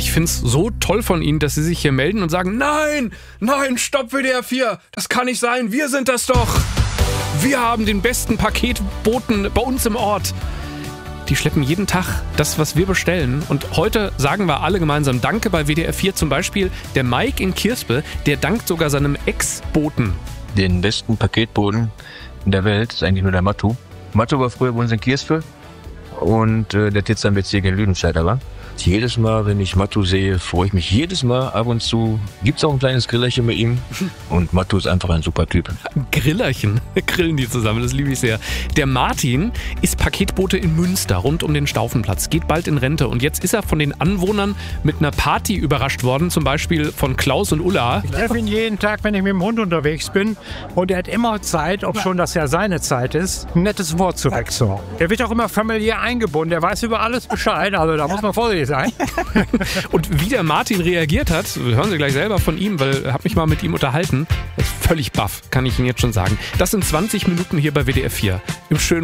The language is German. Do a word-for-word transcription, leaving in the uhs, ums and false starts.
ich finde es so toll von Ihnen, dass Sie sich hier melden und sagen, nein, nein, stopp W D R vier, das kann nicht sein, wir sind das doch. Wir haben den besten Paketboten bei uns im Ort. Die schleppen jeden Tag das, was wir bestellen. Und heute sagen wir alle gemeinsam Danke bei W D R vier. Zum Beispiel der Mike in Kirspe, der dankt sogar seinem Ex-Boten. Den besten Paketboten in der Welt ist eigentlich nur der Mattu. Mattu war früher bei uns in Kirspe und äh, der jetzt am Bezirk in Lüdenscheid war. Jedes Mal, wenn ich Mattu sehe, freue ich mich jedes Mal ab und zu. Gibt's auch ein kleines Grillerchen mit ihm und Mattu ist einfach ein super Typ. Grillerchen, grillen die zusammen, das liebe ich sehr. Der Martin ist Paketbote in Münster, rund um den Staufenplatz, geht bald in Rente und jetzt ist er von den Anwohnern mit einer Party überrascht worden, zum Beispiel von Klaus und Ulla. Ich treffe ihn jeden Tag, wenn ich mit dem Hund unterwegs bin und er hat immer Zeit, ob schon das ja seine Zeit ist, ein nettes Wort zu wechseln. Er wird auch immer familiär eingebunden, er weiß über alles Bescheid, also da muss man vorsichtig sein. Und wie der Martin reagiert hat, hören Sie gleich selber von ihm, weil ich habe mich mal mit ihm unterhalten. Das ist völlig baff, kann ich Ihnen jetzt schon sagen. Das sind zwanzig Minuten hier bei W D R vier. Im schönen